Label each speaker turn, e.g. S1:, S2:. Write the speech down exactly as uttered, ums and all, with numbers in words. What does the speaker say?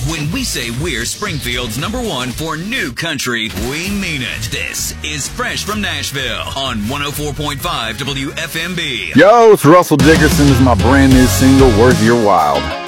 S1: When we say we're Springfield's number one for new country, we mean it. This is Fresh from Nashville on one oh four point five W F M B.
S2: Yo, it's Russell Dickerson. This is my brand new single, Worth Your Wild.